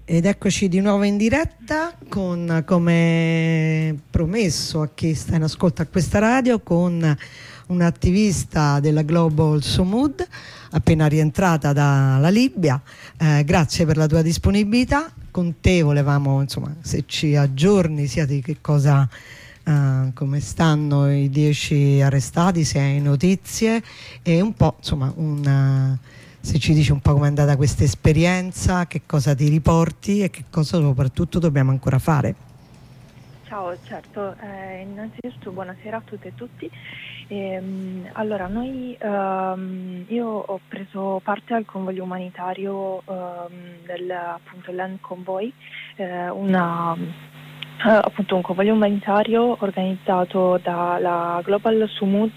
Ed eccoci di nuovo in diretta con, come promesso a chi sta in ascolto a questa radio, con un'attivista della Global Sumud appena rientrata dalla Libia. Grazie per la tua disponibilità. Con te volevamo, insomma, se ci aggiorni sia di che cosa, come stanno i 10 arrestati, se hai notizie e un po', insomma, se ci dici un po' com'è andata questa esperienza, che cosa ti riporti e che cosa soprattutto dobbiamo ancora fare. Ciao, certo, innanzitutto buonasera a tutte e tutti. Allora, io ho preso parte al convoglio umanitario del appunto Land Convoy, appunto un convoglio umanitario organizzato dalla Global Sumud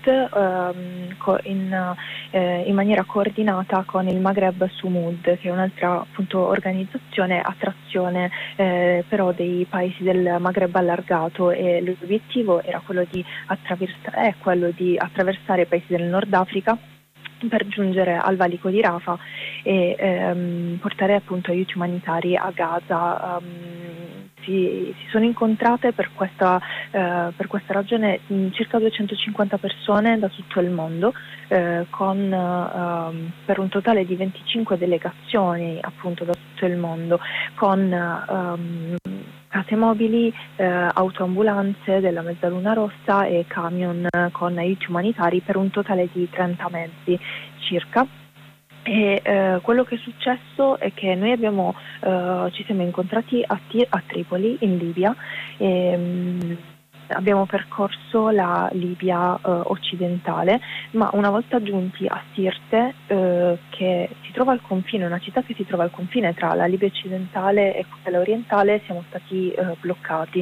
in maniera coordinata con il Maghreb Sumud, che è un'altra appunto organizzazione a trazione però dei paesi del Maghreb allargato, e l'obiettivo era quello di attraversare i paesi del Nord Africa per giungere al valico di Rafah e portare appunto aiuti umanitari a Gaza. Si sono incontrate per questa ragione circa 250 persone da tutto il mondo, per un totale di 25 delegazioni appunto da tutto il mondo, con case mobili, autoambulanze della Mezzaluna Rossa e camion con aiuti umanitari, per un totale di 30 mezzi circa. E quello che è successo è che noi ci siamo incontrati a Tripoli in Libia e abbiamo percorso la Libia occidentale, ma una volta giunti a Sirte, che si trova al confine, una città che si trova al confine tra la Libia occidentale e quella orientale, siamo stati bloccati.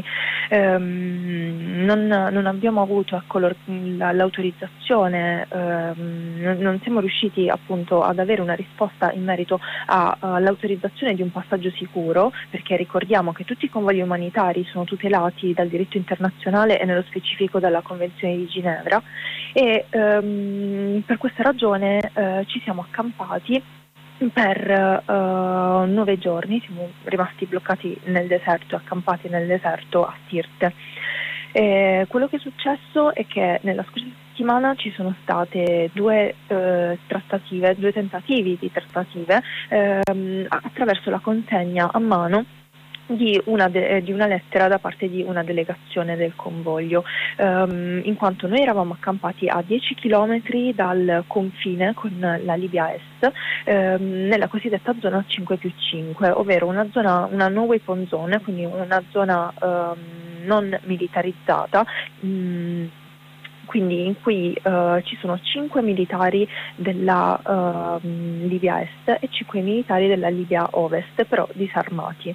Non abbiamo avuto l'autorizzazione, non siamo riusciti appunto ad avere una risposta in merito all'autorizzazione di un passaggio sicuro, perché ricordiamo che tutti i convogli umanitari sono tutelati dal diritto internazionale e nello specifico dalla Convenzione di Ginevra, e per questa ragione ci siamo accampati per 9 giorni, siamo rimasti bloccati nel deserto, accampati nel deserto a Sirte. Quello che è successo è che nella scorsa settimana ci sono state due tentativi di trattative attraverso la consegna a mano di una lettera da parte di una delegazione del convoglio, in quanto noi eravamo accampati a 10 chilometri dal confine con la Libia Est, nella cosiddetta zona 5+5, ovvero una no weapon zone, quindi una zona non militarizzata, quindi in cui ci sono 5 militari della Libia Est e 5 militari della Libia Ovest, però disarmati.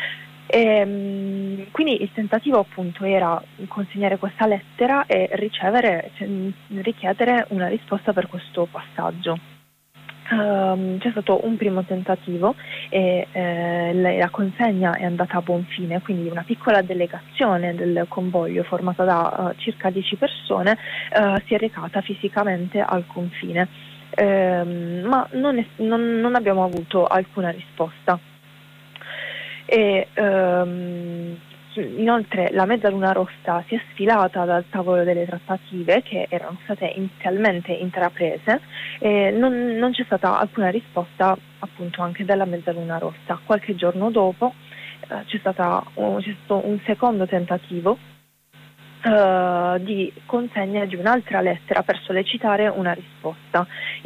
Quindi il tentativo appunto era consegnare questa lettera e richiedere una risposta per questo passaggio. C'è stato un primo tentativo e la consegna è andata a buon fine, quindi una piccola delegazione del convoglio formata da circa 10 persone si è recata fisicamente al confine, ma non abbiamo avuto alcuna risposta. Inoltre la Mezzaluna Rossa si è sfilata dal tavolo delle trattative che erano state inizialmente intraprese e non c'è stata alcuna risposta appunto anche dalla Mezzaluna Rossa. Qualche giorno dopo c'è stato un secondo tentativo di consegna di un'altra lettera per sollecitare una risposta.